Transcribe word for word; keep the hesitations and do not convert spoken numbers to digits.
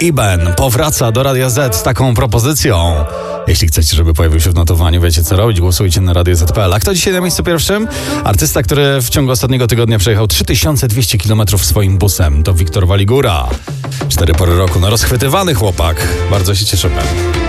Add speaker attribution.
Speaker 1: Iben powraca do Radia Z z taką propozycją. Jeśli chcecie, żeby pojawił się w notowaniu, wiecie co robić, głosujcie na radio zet kropka pe el. A kto dzisiaj na miejscu pierwszym? Artysta, który w ciągu ostatniego tygodnia przejechał trzy tysiące dwieście kilometrów swoim busem. To Wiktor Waligura. Cztery pory roku, no rozchwytywany chłopak. Bardzo się cieszymy.